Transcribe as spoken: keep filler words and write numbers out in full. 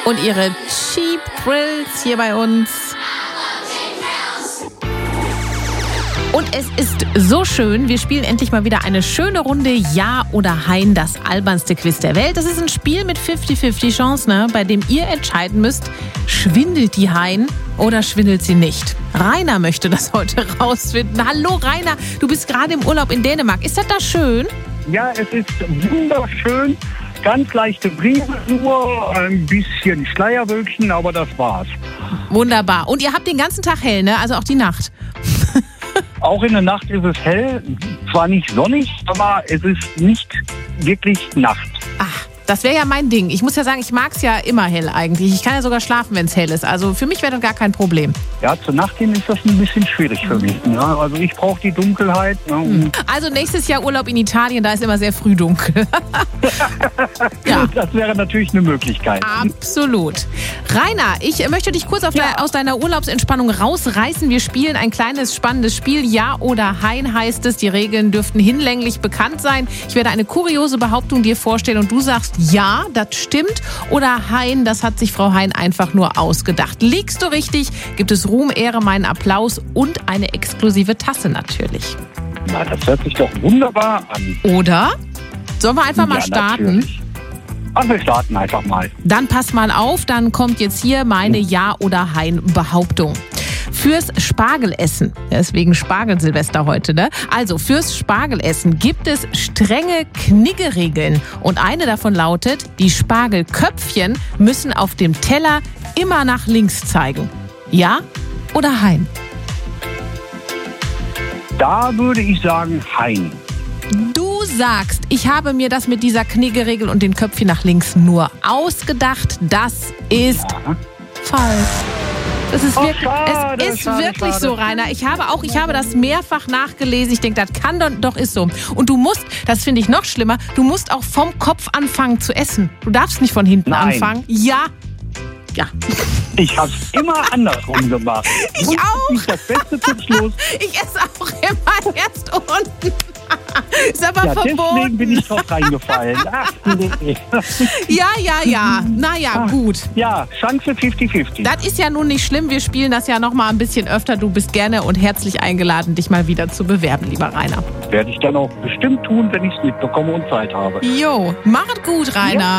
und ihre Cheap Thrills hier bei uns. Und es ist so schön, wir spielen endlich mal wieder eine schöne Runde Ja oder Hein, das albernste Quiz der Welt. Das ist ein Spiel mit fünfzig fünfzig Chance, ne, bei dem ihr entscheiden müsst, schwindelt die Hein oder schwindelt sie nicht. Rainer möchte das heute rausfinden. Hallo Rainer, du bist gerade im Urlaub in Dänemark. Ist das da schön? Ja, es ist wunderschön. Ganz leichte Brise, nur ein bisschen Schleierwölkchen, aber das war's. Wunderbar. Und ihr habt den ganzen Tag hell, ne? Also auch die Nacht. Auch in der Nacht ist es hell, zwar nicht sonnig, aber es ist nicht wirklich Nacht. Ach, das wäre ja mein Ding. Ich muss ja sagen, ich mag es ja immer hell eigentlich. Ich kann ja sogar schlafen, wenn es hell ist. Also für mich wäre das gar kein Problem. Ja, zur Nacht hin ist das ein bisschen schwierig für mich. Ne? Also ich brauche die Dunkelheit. Ne? Also nächstes Jahr Urlaub in Italien, da ist immer sehr früh dunkel. Ja. Das wäre natürlich eine Möglichkeit. Absolut. Rainer, ich möchte dich kurz auf Ja. der, aus deiner Urlaubsentspannung rausreißen. Wir spielen ein kleines, spannendes Spiel. Ja oder Hein heißt es. Die Regeln dürften hinlänglich bekannt sein. Ich werde eine kuriose Behauptung dir vorstellen und du sagst ja, das stimmt. Oder Hein, das hat sich Frau Hein einfach nur ausgedacht. Liegst du richtig, gibt es Ruhm, Ehre, meinen Applaus und eine exklusive Tasse natürlich. Na, das hört sich doch wunderbar an. Oder? Sollen wir einfach mal Ja, starten? natürlich. Ach, wir starten einfach mal. Dann pass mal auf, dann kommt jetzt hier meine Ja- oder Hein-Behauptung. Fürs Spargelessen, deswegen Spargelsilvester heute, ne? Also fürs Spargelessen gibt es strenge Kniggeregeln. Und eine davon lautet, die Spargelköpfchen müssen auf dem Teller immer nach links zeigen. Ja oder Hein? Da würde ich sagen Hein. Du sagst, ich habe mir das mit dieser Kniggeregel und den Köpfchen nach links nur ausgedacht. Das ist Ja. falsch. Das ist Oh, wirklich, schade, es ist schade, wirklich schade. so, Rainer. Ich habe auch, ich habe das mehrfach nachgelesen. Ich denke, das kann doch, doch ist so. Und du musst, das finde ich noch schlimmer, du musst auch vom Kopf anfangen zu essen. Du darfst nicht von hinten Nein. anfangen. Ja. Ja. Ich habe es immer andersrum gemacht. Ich Wusste auch. nicht das Beste zum Schluss. Ich esse auch immer erst unten. Ist aber Ja, deswegen verboten. bin ich drauf reingefallen. Ach, nee. Ja, ja, ja. Naja, gut. Ja, Chance fünfzig fünfzig. Das ist ja nun nicht schlimm. Wir spielen das ja noch mal ein bisschen öfter. Du bist gerne und herzlich eingeladen, dich mal wieder zu bewerben, lieber Rainer. Werde ich dann auch bestimmt tun, wenn ich es mitbekomme und Zeit habe. Jo, mach es gut, Rainer.